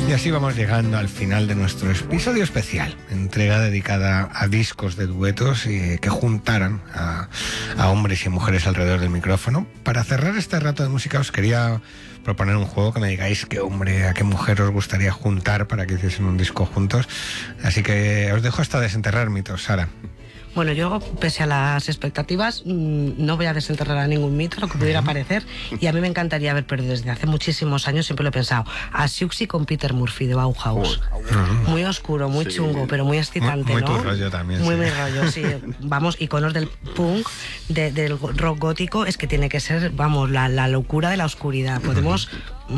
Y así vamos llegando al final de nuestro episodio especial, entrega dedicada a discos de duetos que juntaran a hombres y mujeres alrededor del micrófono. Para cerrar este rato de música os quería proponer un juego que me digáis qué hombre, a qué mujer os gustaría juntar para que hiciesen un disco juntos. Así que os dejo hasta desenterrar mitos, Sara. Bueno, yo, pese a las expectativas, no voy a desenterrar a ningún mito, lo que pudiera parecer, y a mí me encantaría ver, pero desde hace muchísimos años siempre lo he pensado, a Siouxsie con Peter Murphy de Bauhaus. Muy oscuro, muy chungo, pero muy excitante, muy ¿no? tu rollo también. Muy sí. mi rollo, sí. Vamos, iconos del punk, del rock gótico, es que tiene que ser, vamos, la locura de la oscuridad. Podemos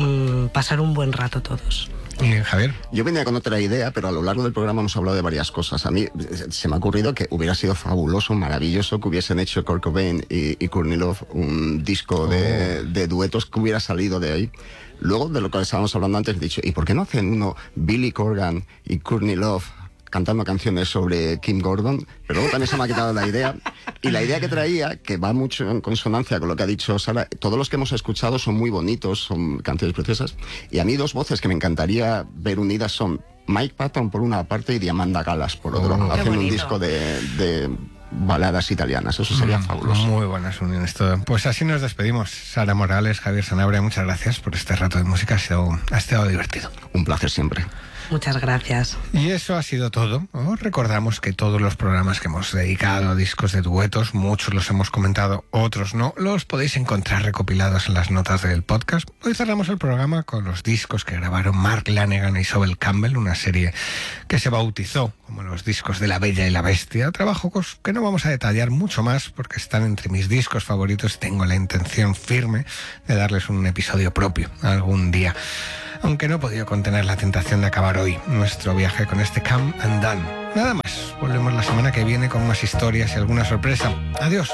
pasar un buen rato todos. ¿Y Javier? Yo venía con otra idea, pero a lo largo del programa hemos hablado de varias cosas. A mí se me ha ocurrido que hubiera sido fabuloso, maravilloso que hubiesen hecho Kurt Cobain y Courtney Love un disco de duetos que hubiera salido de ahí. Luego, de lo que estábamos hablando antes, he dicho, ¿y por qué no hacen uno Billy Corgan y Courtney Love cantando canciones sobre Kim Gordon? Pero luego también se me ha quitado la idea. Y la idea que traía, que va mucho en consonancia con lo que ha dicho Sara, todos los que hemos escuchado son muy bonitos, son canciones preciosas. Y a mí dos voces que me encantaría ver unidas son Mike Patton por una parte y Diamanda Galas por otro. Hacen un disco de baladas italianas, eso sería fabuloso. Muy buenas uniones todo. Pues así nos despedimos. Sara Morales, Javier Sanabria, muchas gracias por este rato de música, ha estado divertido. Un placer siempre. Muchas gracias. Y eso ha sido todo. Os recordamos que todos los programas que hemos dedicado a discos de duetos, muchos los hemos comentado, otros no, los podéis encontrar recopilados en las notas del podcast. Hoy cerramos el programa con los discos que grabaron Mark Lanegan y Sobel Campbell, una serie que se bautizó como los discos de La Bella y la Bestia, trabajos que no vamos a detallar mucho más porque están entre mis discos favoritos y tengo la intención firme de darles un episodio propio algún día. Aunque no he podido contener la tentación de acabar hoy nuestro viaje con este Come and Done. Nada más, volvemos la semana que viene con más historias y alguna sorpresa. Adiós.